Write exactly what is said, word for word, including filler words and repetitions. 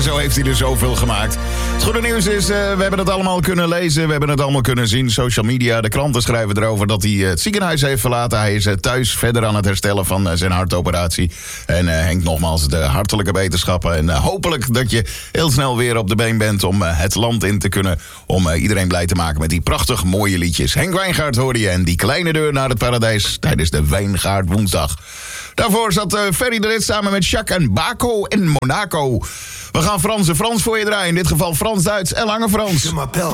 zo heeft hij er zoveel gemaakt. Het goede nieuws is, uh, we hebben het allemaal kunnen lezen. We hebben het allemaal kunnen zien. Social media, de kranten schrijven erover dat hij uh, het ziekenhuis heeft verlaten. Hij is uh, thuis verder aan het herstellen van uh, zijn hartoperatie. En uh, Henk, nogmaals de hartelijke wetenschappen. En uh, hopelijk dat je heel snel weer op de been bent om uh, het land in te kunnen. Om uh, iedereen blij te maken met die prachtig mooie liedjes. Henk Wijngaard hoorde je en die kleine deur naar het paradijs tijdens de Wijngaard woensdag. Daarvoor zat uh, Ferry de Rit samen met Jacques en Baco in Monaco. We gaan Frans en Frans voor je draaien. In dit geval Frans-Duits en Lange Frans.